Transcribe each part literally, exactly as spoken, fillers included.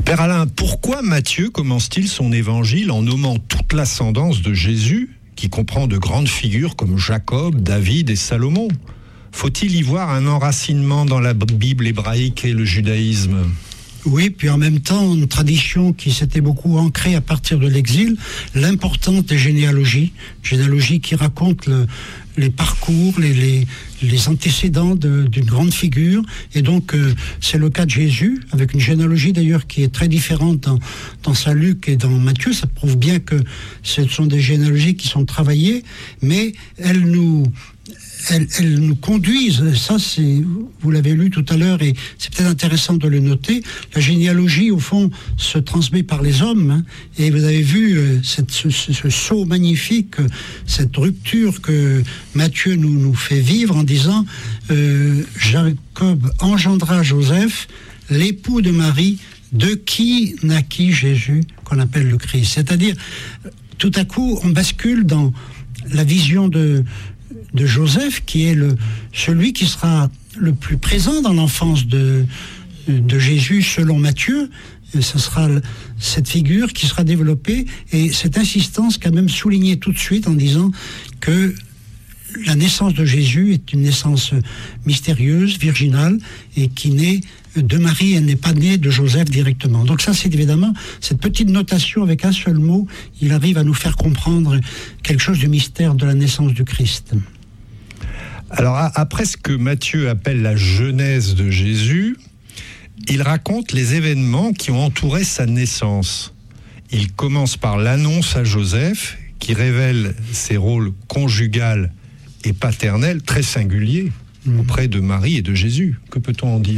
Père Alain, pourquoi Matthieu commence-t-il son évangile en nommant toute l'ascendance de Jésus, qui comprend de grandes figures comme Jacob, David et Salomon? Faut-il y voir un enracinement dans la Bible hébraïque et le judaïsme? Oui, puis en même temps, une tradition qui s'était beaucoup ancrée à partir de l'exil, l'importance des généalogies, généalogies qui racontent le, les parcours, les, les, les antécédents de, d'une grande figure. Et donc, euh, c'est le cas de Jésus, avec une généalogie d'ailleurs qui est très différente dans, dans Saint Luc et dans Matthieu. Ça prouve bien que ce sont des généalogies qui sont travaillées, mais elles nous... Elles, elles nous conduisent, ça c'est, vous l'avez lu tout à l'heure et c'est peut-être intéressant de le noter, la généalogie au fond se transmet par les hommes, hein, et vous avez vu euh, cette, ce, ce saut magnifique, cette rupture que Matthieu nous, nous fait vivre en disant euh, Jacob engendra Joseph, l'époux de Marie, de qui naquit Jésus, qu'on appelle le Christ. C'est-à-dire, tout à coup, on bascule dans la vision de de Joseph, qui est le, celui qui sera le plus présent dans l'enfance de, de Jésus selon Matthieu. Et ce sera cette figure qui sera développée, et cette insistance qu'a même souligné tout de suite en disant que la naissance de Jésus est une naissance mystérieuse, virginale, et qui naît de Marie, elle n'est pas née de Joseph directement. Donc ça, c'est évidemment cette petite notation avec un seul mot, il arrive à nous faire comprendre quelque chose du mystère de la naissance du Christ. Alors, après ce que Matthieu appelle la genèse de Jésus, il raconte les événements qui ont entouré sa naissance. Il commence par l'annonce à Joseph, qui révèle ses rôles conjugal et paternel très singuliers auprès de Marie et de Jésus. Que peut-on en dire ?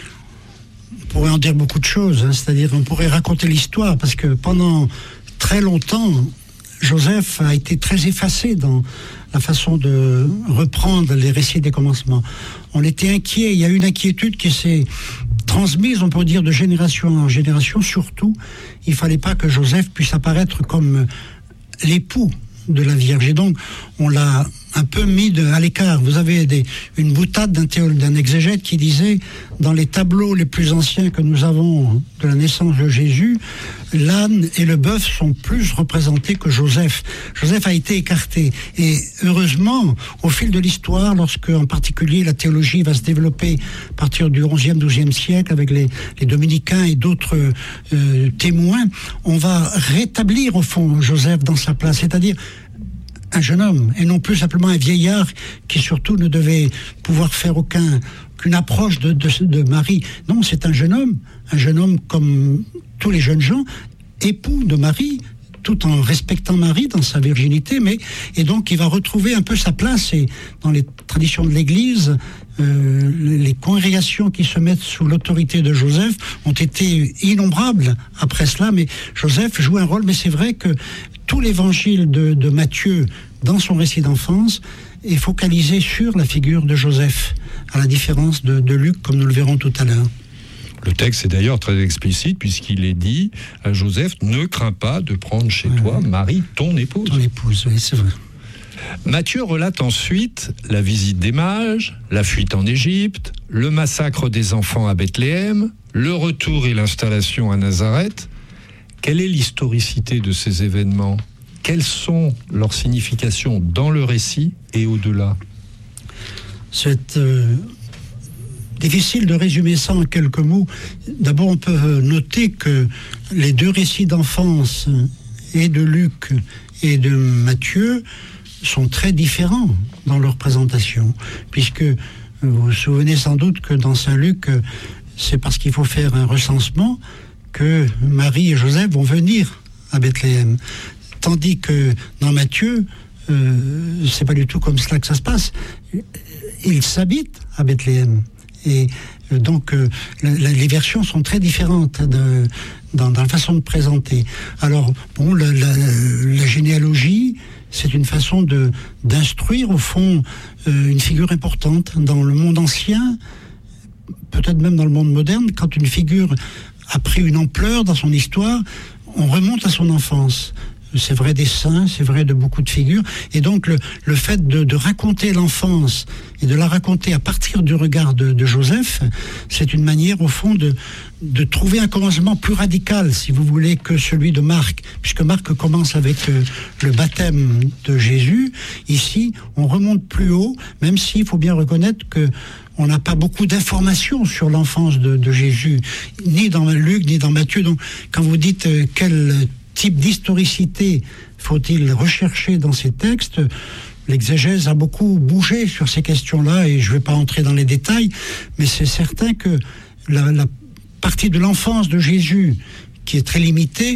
On pourrait en dire beaucoup de choses, hein, c'est-à-dire on pourrait raconter l'histoire, parce que pendant très longtemps, Joseph a été très effacé dans la façon de reprendre les récits des commencements. On était inquiet, il y a une inquiétude qui s'est transmise, on peut dire, de génération en génération. Surtout, il ne fallait pas que Joseph puisse apparaître comme l'époux de la Vierge. Et donc, on l'a un peu mis de, à l'écart. Vous avez des, une boutade d'un, théol, d'un exégète qui disait, dans les tableaux les plus anciens que nous avons de la naissance de Jésus, l'âne et le bœuf sont plus représentés que Joseph. Joseph a été écarté. Et heureusement, au fil de l'histoire, lorsque en particulier la théologie va se développer à partir du onzième, douzième siècle avec les, les dominicains et d'autres euh, témoins, on va rétablir au fond Joseph dans sa place. C'est-à-dire un jeune homme, et non plus simplement un vieillard qui surtout ne devait pouvoir faire aucun, qu'une approche de, de, de Marie. Non, c'est un jeune homme, un jeune homme comme tous les jeunes gens, époux de Marie, tout en respectant Marie dans sa virginité, mais et donc il va retrouver un peu sa place. Et dans les traditions de l'Église, euh, les congrégations qui se mettent sous l'autorité de Joseph ont été innombrables après cela, mais Joseph joue un rôle. Mais c'est vrai que tout l'évangile de, de Matthieu, dans son récit d'enfance, est focalisé sur la figure de Joseph, à la différence de, de Luc, comme nous le verrons tout à l'heure. Le texte est d'ailleurs très explicite, puisqu'il est dit à Joseph, ne crains pas de prendre chez ouais, toi Marie, ton épouse. Ton épouse, oui, c'est vrai. Matthieu relate ensuite la visite des mages, la fuite en Égypte, le massacre des enfants à Bethléem, le retour et l'installation à Nazareth. Quelle est l'historicité de ces événements ? Quelles sont leurs significations dans le récit et au-delà ? C'est euh, difficile de résumer ça en quelques mots. D'abord, on peut noter que les deux récits d'enfance, et de Luc et de Matthieu, sont très différents dans leur présentation, puisque vous vous souvenez sans doute que dans Saint Luc, c'est parce qu'il faut faire un recensement que Marie et Joseph vont venir à Bethléem. Tandis que dans Matthieu, euh, c'est pas du tout comme cela que ça se passe. Ils s'habitent à Bethléem. Et euh, donc, euh, la, les versions sont très différentes de, dans, dans la façon de présenter. Alors, bon, la, la, la généalogie, c'est une façon de, d'instruire, au fond, euh, une figure importante. Dans le monde ancien, peut-être même dans le monde moderne, quand une figure a pris une ampleur dans son histoire, on remonte à son enfance. c'est vrai des saints, c'est vrai de beaucoup de figures. Et donc le, le fait de, de raconter l'enfance et de la raconter à partir du regard de, de Joseph, c'est une manière au fond de, de trouver un commencement plus radical, si vous voulez, que celui de Marc, puisque Marc commence avec euh, le baptême de Jésus. Ici, on remonte plus haut, même s'il faut bien reconnaître que on n'a pas beaucoup d'informations sur l'enfance de, de Jésus, ni dans Luc, ni dans Matthieu. Donc, quand vous dites euh, quel type d'historicité faut-il rechercher dans ces textes, l'exégèse a beaucoup bougé sur ces questions-là, et je ne vais pas entrer dans les détails, mais c'est certain que la, la partie de l'enfance de Jésus, qui est très limitée,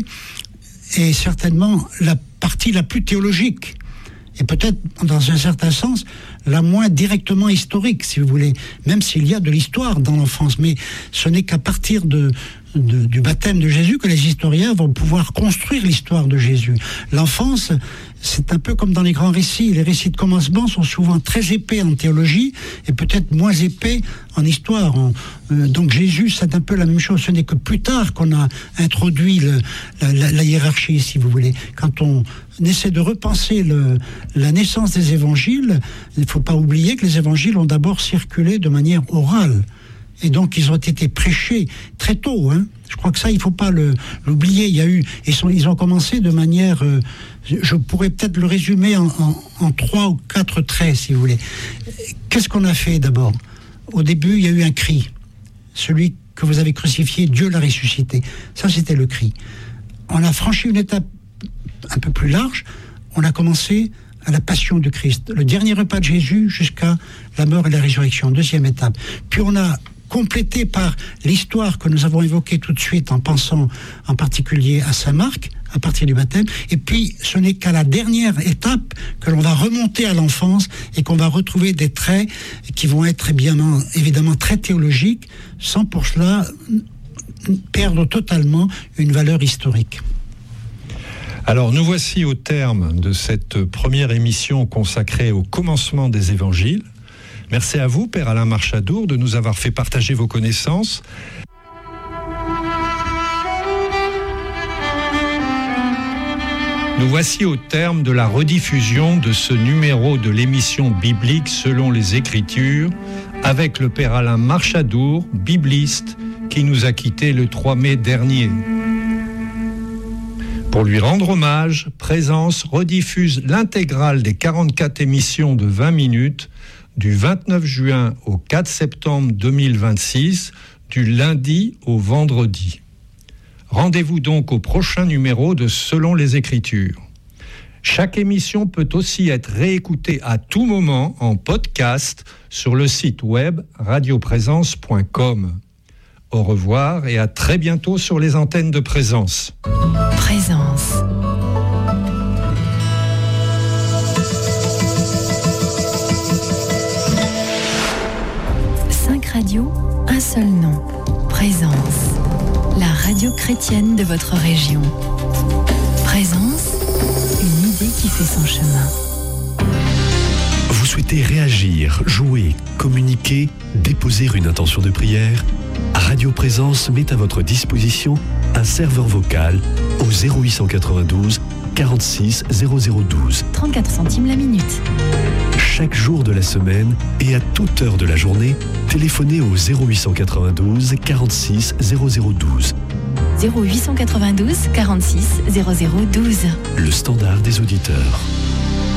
est certainement la partie la plus théologique, et peut-être, dans un certain sens, la moins directement historique, si vous voulez, même s'il y a de l'histoire dans l'enfance. Mais ce n'est qu'à partir de, de, du baptême de Jésus que les historiens vont pouvoir construire l'histoire de Jésus. L'enfance, c'est un peu comme dans les grands récits. Les récits de commencement sont souvent très épais en théologie et peut-être moins épais en histoire. On, euh, donc Jésus, c'est un peu la même chose. Ce n'est que plus tard qu'on a introduit le, la, la, la hiérarchie, si vous voulez. Quand on essaie de repenser le, la naissance des évangiles, il ne faut pas oublier que les évangiles ont d'abord circulé de manière orale. Et donc, ils ont été prêchés très tôt. Hein. Je crois que ça, il ne faut pas le, l'oublier. Il y a eu, ils, sont, ils ont commencé de manière... Euh, je pourrais peut-être le résumer en, en, en trois ou quatre traits, si vous voulez. Qu'est-ce qu'on a fait d'abord ? Au début, il y a eu un cri. Celui que vous avez crucifié, Dieu l'a ressuscité. Ça, c'était le cri. On a franchi une étape un peu plus large. On a commencé à la passion du Christ. Le dernier repas de Jésus jusqu'à la mort et la résurrection. Deuxième étape. Puis on a complété par l'histoire que nous avons évoquée tout de suite en pensant en particulier à Saint Marc, à partir du baptême. Et puis, ce n'est qu'à la dernière étape que l'on va remonter à l'enfance et qu'on va retrouver des traits qui vont être bien, évidemment très théologiques, sans pour cela perdre totalement une valeur historique. Alors, nous voici au terme de cette première émission consacrée au commencement des évangiles. Merci à vous, Père Alain Marchadour, de nous avoir fait partager vos connaissances. Nous voici au terme de la rediffusion de ce numéro de l'émission biblique selon les Écritures, avec le Père Alain Marchadour, bibliste, qui nous a quittés le trois mai dernier. Pour lui rendre hommage, Présence rediffuse l'intégrale des quarante-quatre émissions de vingt minutes du vingt-neuf juin au quatre septembre deux mille vingt-six, du lundi au vendredi. Rendez-vous donc au prochain numéro de Selon les Écritures. Chaque émission peut aussi être réécoutée à tout moment en podcast sur le site web radio présence point com. Au revoir et à très bientôt sur les antennes de Présence. Présence. Cinq radios, un seul nom. Présence. La radio chrétienne de votre région. Présence, une idée qui fait son chemin. Vous souhaitez réagir, jouer, communiquer, déposer une intention de prière ? Radio Présence met à votre disposition un serveur vocal au zéro huit cent quatre-vingt-douze quarante-six zéro zéro douze. trente-quatre centimes la minute. Chaque jour de la semaine et à toute heure de la journée, téléphonez au zéro huit cent quatre-vingt-douze quarante-six zéro zéro douze. zéro huit cent quatre-vingt-douze quarante-six zéro zéro douze. Le standard des auditeurs.